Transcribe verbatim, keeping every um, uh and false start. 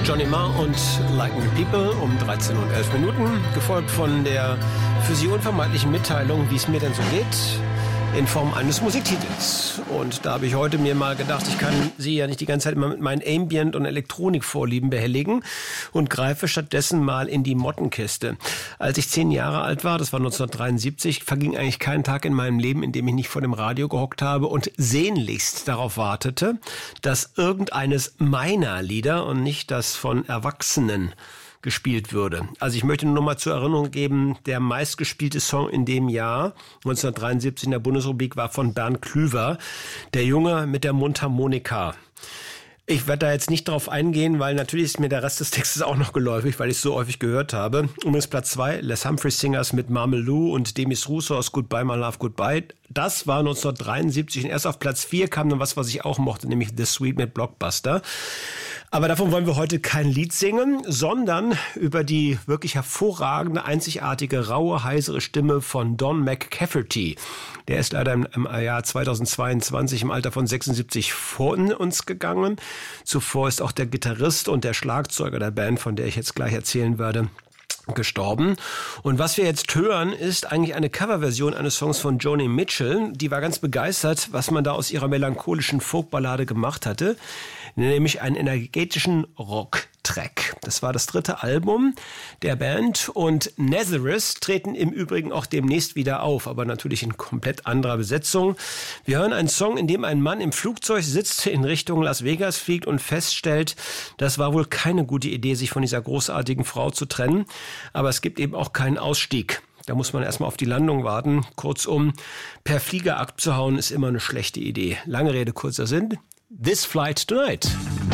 Johnny Marr und Like Me People um dreizehn Uhr und elf Minuten, gefolgt von der für Sie unvermeidlichen Mitteilung, wie es mir denn so geht, in Form eines Musiktitels. Und da habe ich heute mir mal gedacht, ich kann Sie ja nicht die ganze Zeit immer mit meinen Ambient- und Elektronikvorlieben behelligen und greife stattdessen mal in die Mottenkiste. Als ich zehn Jahre alt war, das war neunzehnhundertdreiundsiebzig, verging eigentlich kein Tag in meinem Leben, in dem ich nicht vor dem Radio gehockt habe und sehnlichst darauf wartete, dass irgendeines meiner Lieder und nicht das von Erwachsenen gespielt würde. Also ich möchte nur noch mal zur Erinnerung geben, der meistgespielte Song in dem Jahr, neunzehnhundertdreiundsiebzig in der Bundesrepublik, war von Bernd Klüver, Der Junge mit der Mundharmonika. Ich werde da jetzt nicht drauf eingehen, weil natürlich ist mir der Rest des Textes auch noch geläufig, weil ich es so häufig gehört habe. Übrigens Platz zwei, Les Humphrey Singers mit Marmelou und Demis Roussos Goodbye My Love Goodbye. Das war neunzehnhundertdreiundsiebzig und erst auf Platz vier kam dann was, was ich auch mochte, nämlich The Sweet mit Blockbuster. Aber davon wollen wir heute kein Lied singen, sondern über die wirklich hervorragende, einzigartige, raue, heisere Stimme von Don McCafferty. Der ist leider im, im Jahr zweitausendzweiundzwanzig im Alter von sechsundsiebzig von uns gegangen. Zuvor ist auch der Gitarrist und der Schlagzeuger der Band, von der ich jetzt gleich erzählen werde, gestorben. Und was wir jetzt hören, ist eigentlich eine Coverversion eines Songs von Joni Mitchell. Die war ganz begeistert, was man da aus ihrer melancholischen Folkballade gemacht hatte, nämlich einen energetischen Rock-Track. Das war das dritte Album der Band und Nazareth treten im Übrigen auch demnächst wieder auf, aber natürlich in komplett anderer Besetzung. Wir hören einen Song, in dem ein Mann im Flugzeug sitzt, in Richtung Las Vegas fliegt und feststellt, das war wohl keine gute Idee, sich von dieser großartigen Frau zu trennen, aber es gibt eben auch keinen Ausstieg. Da muss man erstmal auf die Landung warten. Kurzum, per Flieger abzuhauen ist immer eine schlechte Idee. Lange Rede, kurzer Sinn. This Flight Tonight.